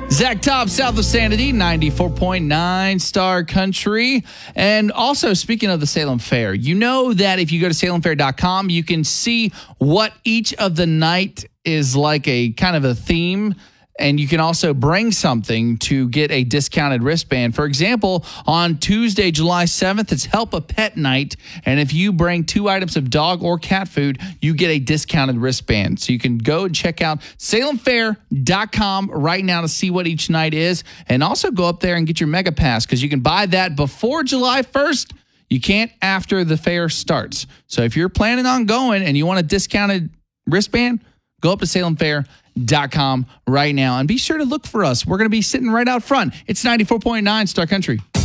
Zach Top, south of Sanity, 94.9 Star Country. And also, speaking of the Salem Fair, you know that if you go to salemfair.com, you can see what each of the night is like, a kind of a theme. And you can also bring something to get a discounted wristband. For example, on Tuesday, July 7th, it's Help a Pet Night. And if you bring 2 items of dog or cat food, you get a discounted wristband. So you can go and check out salemfair.com right now to see what each night is. And also go up there and get your Mega Pass, because you can buy that before July 1st. You can't after the fair starts. So if you're planning on going and you want a discounted wristband, go up to salemfair.com right now and be sure to look for us. We're going to be sitting right out front. It's 94.9 Star Country.